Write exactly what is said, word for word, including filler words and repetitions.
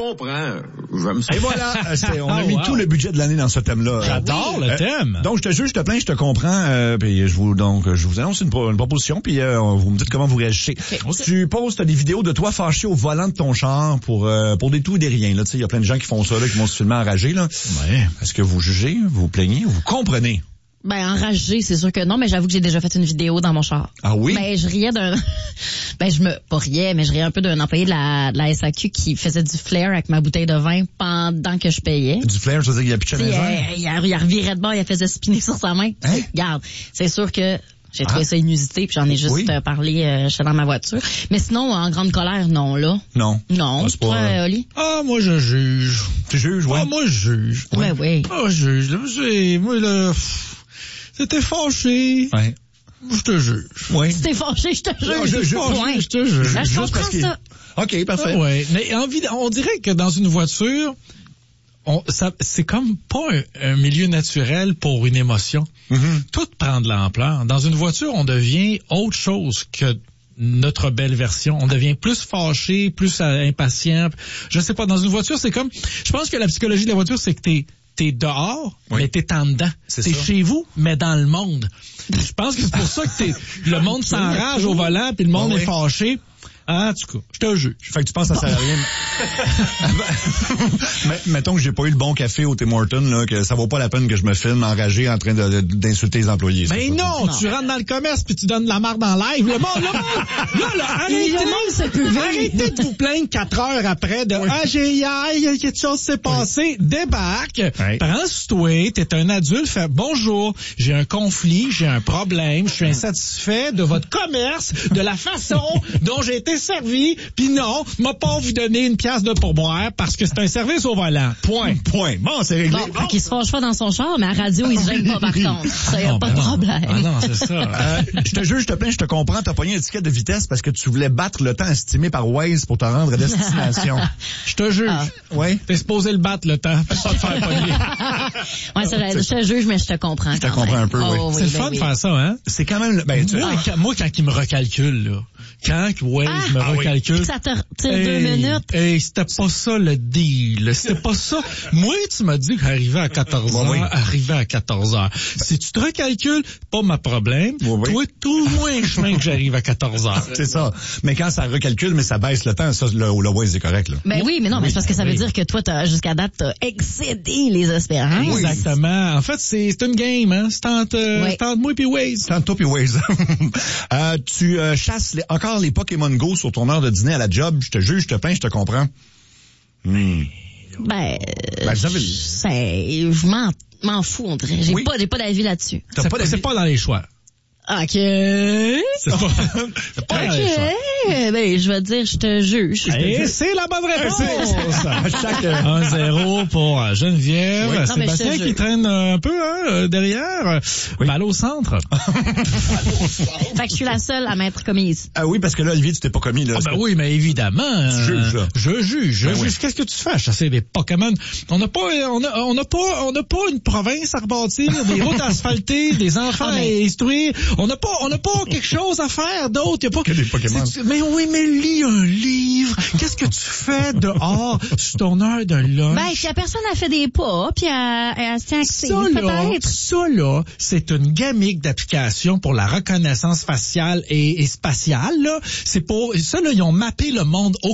comprends. J'aime ça. Et voilà, c'est, on a Oh, mis wow. tout le budget de l'année dans ce thème-là. J'adore Oui. le thème. Euh, donc, je te juge, je te plains, je te comprends. Euh, puis je vous donc je vous annonce une, pro- une proposition, puis euh, vous me dites comment vous réagissez. Okay. Tu postes des vidéos de toi fâché au volant de ton char pour euh, pour des tout et des riens. Là, tu sais, il y a plein de gens qui font ça, là, qui vont se filmer enragés. Là. Ouais. Est-ce que vous jugez, vous plaignez, vous comprenez? Ben, enragé, c'est sûr que non, mais j'avoue que j'ai déjà fait une vidéo dans mon char. Ah oui? Ben, je riais d'un, ben, je me, pas riais, mais je riais un peu d'un employé de la, de la S A Q qui faisait du flair avec ma bouteille de vin pendant que je payais. Du flair, je veux dire, il y a plus de T'sais, maison. euh, il, a- il a reviré de bord, il a fait spinner sur sa main. Hein? Regarde, c'est sûr que j'ai trouvé Ah. ça inusité, puis j'en ai juste Oui. euh, parlé, euh, j'étais dans ma voiture. Mais sinon, en grande colère, non, là. Non. Non. Ah, c'est pas, Toi, euh, Oli? Ah, moi, je juge. Tu juges, ouais. Ah, moi, je juge. Ouais, oui. Ah, je juge. Là, c'est- moi, là, pff, c'était fâché. Ouais. Je te juge. Oui. Si t'es fâché, je te jure. Non, je- je- Point. Je te juge. Ben, je Juste comprends parce que- ça. OK, parfait. Ah ouais, mais en vid- on dirait que dans une voiture, on, ça, c'est comme pas un, un milieu naturel pour une émotion. Mhm. Tout prend de l'ampleur. Dans une voiture, on devient autre chose que notre belle version. On devient plus fâché, plus euh, impatient. Je sais pas, dans une voiture, c'est comme... Je pense que la psychologie de la voiture, c'est que t'es t'es dehors, Oui. mais t'es en dedans. C'est T'es ça. chez vous, mais dans le monde. Je pense que c'est pour ça que t'es, le monde s'enrage au volant, puis le monde Oui, est oui. fâché. Ah, en tout cas, je te juge. Fait que tu penses que ça sert à rien. Mais, mettons que j'ai pas eu le bon café au Tim Hortons, là, que ça vaut pas la peine que je me filme enragé en train de, de- d'insulter les employés. Mais ça. non, Non. tu rentres dans le commerce puis tu donnes de la marde en live. Le monde, le monde, là, là, arrêtez, Le monde se peut vivre. arrêtez de vous plaindre quatre heures après de ah j'ai hier, il y a quelque chose s'est passé. Débarque, Oui. prends sur toi, t'es un adulte, fais bonjour, j'ai un conflit, j'ai un problème, je suis insatisfait de votre commerce, de la façon dont j'ai été servi, puis non, m'a pas vous donner une pièce de pourboire parce que c'est un service au volant. Point. Point. Bon, c'est réglé. Bon, fait qu'il se fâche pas dans son char, mais à radio, il se gêne pas par contre. Ça, y a Non, pas ben de non. problème. Ah non, c'est ça. Euh, je te juge, je te plains, je te comprends. T'as pogné une étiquette de vitesse parce que tu voulais battre le temps estimé par Waze pour te rendre à destination. Je te juge. Ah. Oui. T'es supposé le battre le temps, pas te faire pogner. Ouais, c'est vrai, je te juge, mais je te comprends. Je te quand comprends même. un peu, oui. Oh, C'est le ben fun oui. de faire ça, hein? C'est quand même, le- ben, tu Moi, quand, moi, quand il me recalcule, là, quand Waze Ah, me ah oui. recalcule... Ça te retire deux minutes. Hey, c'était pas ça le deal. C'était pas ça. Moi, tu m'as dit qu'arriver à quatorze heures, Oui, oui. arriver à quatorze heures. Si tu te recalcules, pas ma problème. Oui, oui. Toi, trouve-moi un chemin que j'arrive à quatorze heures. c'est ça. Mais quand ça recalcule, mais ça baisse le temps, ça, le, le Waze est correct, là. Ben oui, mais non, mais c'est parce que ça veut oui. dire que toi, t'as, jusqu'à date, t'as excédé les espérances. Exactement. En fait, c'est, c'est une game, hein. C'est entre, euh, Oui. c'est entre moi et Waze. Tantôt puis Waze. euh, tu euh, chasses les- encore les Pokémon Go sur ton heure de dîner à la job. Je te juge, je te plains, je te comprends. Hmm. Ben, Ben, euh, j'avais- c'est, je m'en, m'en fous, on dirait. J'ai Oui. pas, j'ai pas d'avis là-dessus. T'as C'est pas pas, d'avis- c'est pas dans les choix. OK. C'est pas, c'est pas dans les choix. OK. Ben, je vais dire, je te juge. Et c'est la bonne réponse. À chaque, euh, un zéro pour euh, Geneviève. Oui. Non, mais je te Sébastien jure. qui traîne euh, un peu hein, euh, derrière. Oui. Balle au centre. Fait que je suis la seule à m'être commise. ah oui, parce que là, Olivier, tu t'es pas commis, là. Ah ben oui, mais évidemment. Tu juges, là. Je juge. Je Ben juge. oui. Qu'est-ce que tu fais à chasser des Pokémon? On n'a pas, on a, on n'a pas, on n'a pas une province à rebâtir, des routes asphaltées, des enfants Ah, mais- à instruire. On n'a pas, on n'a pas quelque chose à faire d'autre. Y a pas Que des Pokémon. C'est- Mais oui, mais lis un livre. Qu'est-ce que tu fais dehors sur ton heure de lunch? Ben, si la personne a fait des pas, puis elle, elle se tient active, Ça là, peut-être. ça là, c'est une gamique d'application pour la reconnaissance faciale et, et spatiale. Là. C'est pour ça là, ils ont mappé le monde au